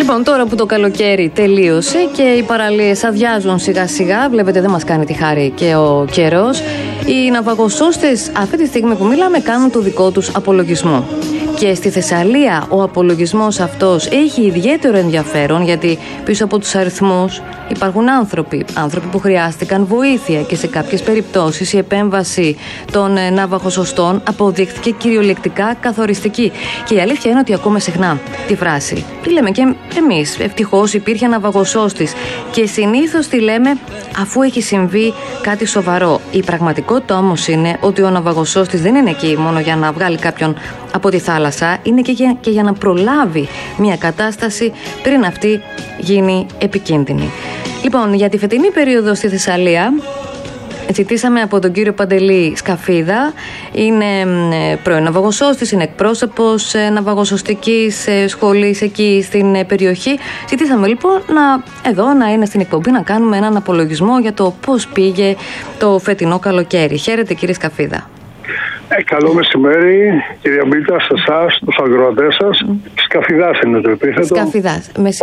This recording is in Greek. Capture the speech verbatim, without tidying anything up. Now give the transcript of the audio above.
Λοιπόν, τώρα που το καλοκαίρι τελείωσε και οι παραλίες αδειάζουν σιγά σιγά, βλέπετε δεν μας κάνει τη χάρη και ο καιρός, οι ναυαγοσώστες αυτή τη στιγμή που μιλάμε κάνουν το δικό τους απολογισμό. Και στη Θεσσαλία ο απολογισμός αυτός έχει ιδιαίτερο ενδιαφέρον, γιατί πίσω από τους αριθμούς υπάρχουν άνθρωποι, άνθρωποι που χρειάστηκαν βοήθεια και σε κάποιες περιπτώσεις η επέμβαση των ναυαγοσωστών αποδείχθηκε κυριολεκτικά καθοριστική. Και η αλήθεια είναι ότι ακούμε συχνά τη φράση, τη λέμε και εμείς, ευτυχώς υπήρχε ναυαγοσώστης, και συνήθως τη λέμε αφού έχει συμβεί κάτι σοβαρό. Η πραγματικότητα όμως είναι ότι ο ναυαγοσώστης δεν είναι εκεί μόνο για να βγάλει κάποιον από τη θάλασσα, είναι και για, και για να προλάβει μια κατάσταση πριν αυτή γίνει επικίνδυνη. Λοιπόν, για τη φετινή περίοδο στη Θεσσαλία ζητήσαμε από τον κύριο Παντελή Σκαφίδα, είναι πρώην ναυαγοσώστης, είναι εκπρόσωπος ναυαγοσωστικής σχολής εκεί στην περιοχή. Ζητήσαμε λοιπόν να, εδώ να είναι στην εκπομπή να κάνουμε έναν απολογισμό για το πώς πήγε το φετινό καλοκαίρι. Χαίρετε κύριε Σκαφίδα. Ε, καλό μεσημέρι, κυρία Μίτα, σε εσάς, τους αγροατές σας. Mm. Σκαφιδάς είναι το επίθετο. Σκαφιδάς.